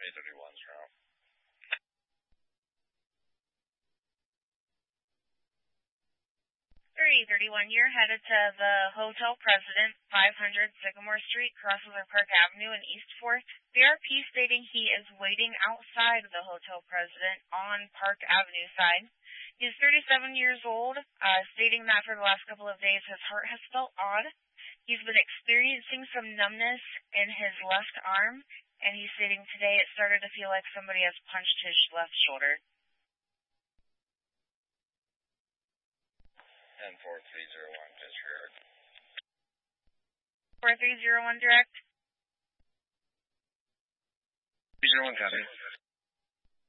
831's route. 331, you're headed to the Hotel President, 500 Sycamore Street, crosses our Park Avenue in East 4th. BRP stating he is waiting outside the Hotel President on Park Avenue side. He's 37 years old, stating that for the last couple of days his heart has felt odd. He's been experiencing some numbness in his left arm, and he's stating today it started to feel like somebody has punched his left shoulder. And 4301, disregard. 4301 direct. 301, copy.